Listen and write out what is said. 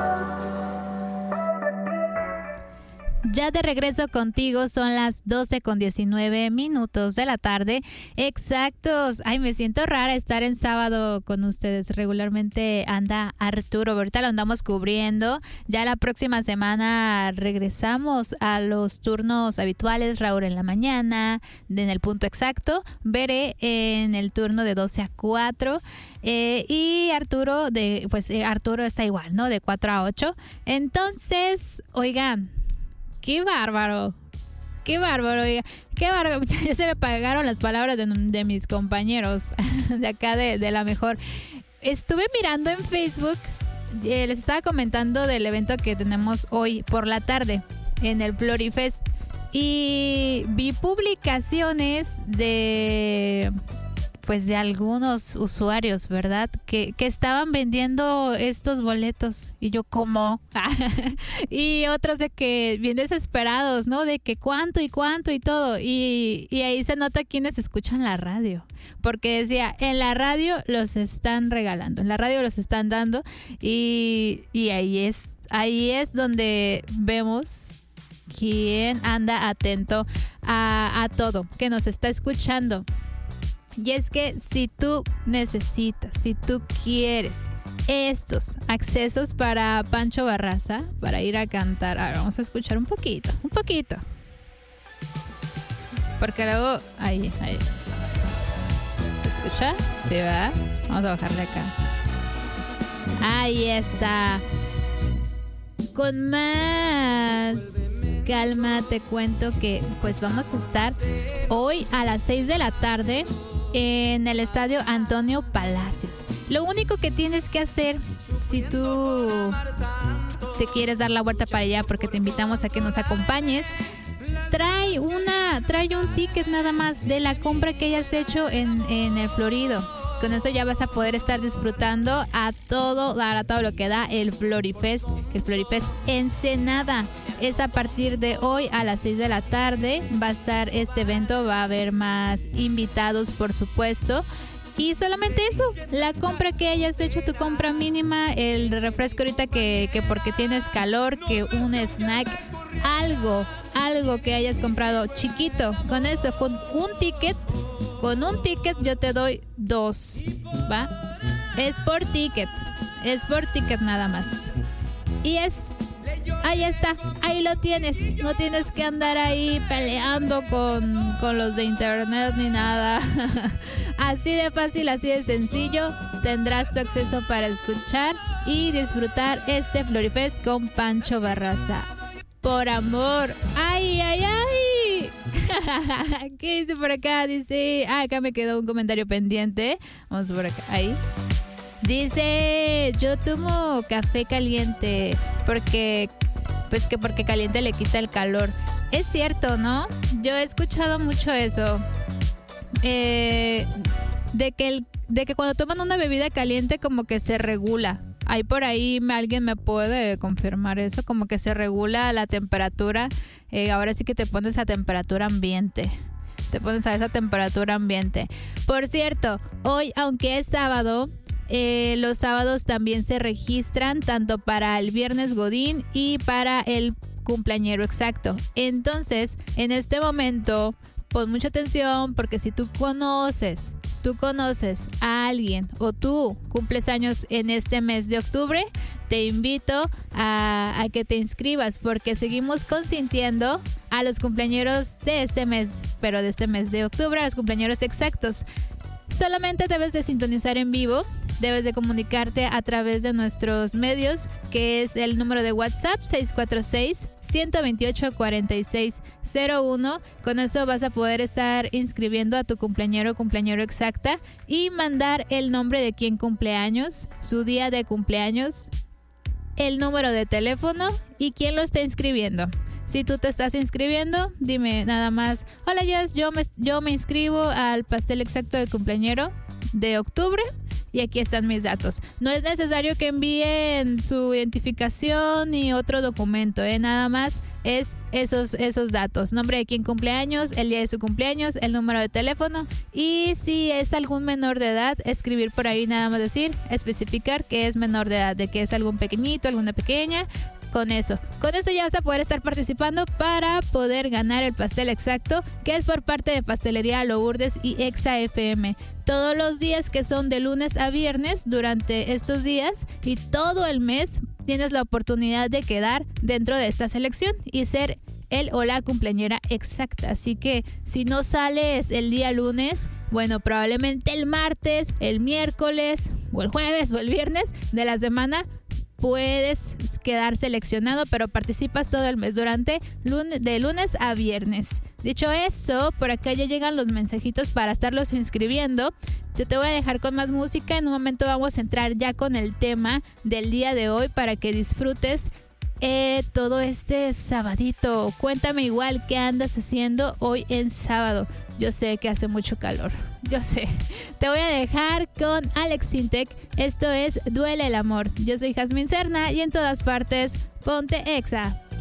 Ya de regreso contigo, son las 12:19 de la tarde. Exactos. Ay, me siento rara estar en sábado con ustedes. Regularmente anda Arturo, ahorita lo andamos cubriendo. Ya la próxima semana regresamos a los turnos habituales. Raúl en la mañana, en el punto exacto. Veré en el turno de 12 a 4. Y Arturo, Arturo está igual, ¿no? De 4 a 8. Entonces, oigan, ¡qué bárbaro! ¡Qué bárbaro! Oiga, ¡qué bárbaro! Ya se me apagaron las palabras de mis compañeros de acá de la mejor. Estuve mirando en Facebook, les estaba comentando del evento que tenemos hoy por la tarde en el Florifest. Y vi publicaciones de algunos usuarios, ¿verdad? Que estaban vendiendo estos boletos. Y yo, ¿cómo? Y otros de que bien desesperados, ¿no? De que cuánto y todo. Y ahí se nota quienes escuchan la radio. Porque decía, en la radio los están regalando, en la radio los están dando. Y ahí es donde vemos quién anda atento a todo, que nos está escuchando. Y es que si tú necesitas, si tú quieres estos accesos para Pancho Barraza, para ir a cantar, ahora vamos a escuchar un poquito. Porque luego, ahí. ¿Se escucha? Sí, ¿verdad? Vamos a bajarle acá. Ahí está. Con más calma te cuento que pues vamos a estar hoy a las 6 de la tarde en el estadio Antonio Palacios. Lo único que tienes que hacer, si tú te quieres dar la vuelta para allá, porque te invitamos a que nos acompañes, trae un ticket nada más de la compra que hayas hecho en el Florido. Con eso ya vas a poder estar disfrutando a todo lo que da el Florifest. El Florifest Ensenada es a partir de hoy a las 6 de la tarde. Va a estar este evento, va a haber más invitados, por supuesto. Y solamente eso, la compra que hayas hecho, tu compra mínima, el refresco ahorita que porque tienes calor, que un snack, algo que hayas comprado chiquito. Con eso, con un ticket yo te doy 2, ¿va? Es por ticket nada más. Y ahí está, ahí lo tienes. No tienes que andar ahí peleando con los de internet ni nada. Así de fácil, así de sencillo, tendrás tu acceso para escuchar y disfrutar este Florifest con Pancho Barraza. Por amor. ¡Ay! ¿Qué dice por acá? Dice... acá me quedó un comentario pendiente. Vamos por acá. Ahí. Dice... Yo tomo café caliente porque caliente le quita el calor. Es cierto, ¿no? Yo he escuchado mucho eso. De que cuando toman una bebida caliente como que se regula. Ahí por ahí alguien me puede confirmar eso, como que se regula la temperatura. Ahora sí que te pones a temperatura ambiente. Por cierto, hoy, aunque es sábado, los sábados también se registran tanto para el viernes Godín y para el cumpleañero exacto. Entonces, en este momento, pon mucha atención, porque si tú conoces a alguien o tú cumples años en este mes de octubre, te invito a que te inscribas, porque seguimos consintiendo a los cumpleañeros de este mes, pero de este mes de octubre, a los cumpleañeros exactos. Solamente debes de sintonizar en vivo, debes de comunicarte a través de nuestros medios, que es el número de WhatsApp 646-128-4601. Con eso vas a poder estar inscribiendo a tu cumpleañero o cumpleañero exacta y mandar el nombre de quien cumple años, su día de cumpleaños, el número de teléfono y quién lo está inscribiendo. Si tú te estás inscribiendo, dime nada más: hola Jess, yo me inscribo al pastel exacto del cumpleañero de octubre, y aquí están mis datos. No es necesario que envíen su identificación ni otro documento, nada más es esos datos: nombre de quien cumpleaños, el día de su cumpleaños, el número de teléfono, y si es algún menor de edad, escribir por ahí, nada más decir, especificar que es menor de edad, de que es algún pequeñito, alguna pequeña. Con eso ya vas a poder estar participando para poder ganar el pastel exacto, que es por parte de Pastelería Lourdes y Exa FM. Todos los días, que son de lunes a viernes, durante estos días y todo el mes, tienes la oportunidad de quedar dentro de esta selección y ser el o la cumpleañera exacta. Así que si no sales el día lunes, bueno, probablemente el martes, el miércoles o el jueves o el viernes de la semana puedes quedar seleccionado, pero participas todo el mes de lunes a viernes. Dicho eso, por acá ya llegan los mensajitos para estarlos inscribiendo. Yo te voy a dejar con más música. En un momento vamos a entrar ya con el tema del día de hoy para que disfrutes todo este sabadito. Cuéntame igual qué andas haciendo hoy en sábado. Yo sé que hace mucho calor, yo sé. Te voy a dejar con Alex Sintek. Esto es Duele el Amor. Yo soy Jazmín Serna y en todas partes, ponte Exa.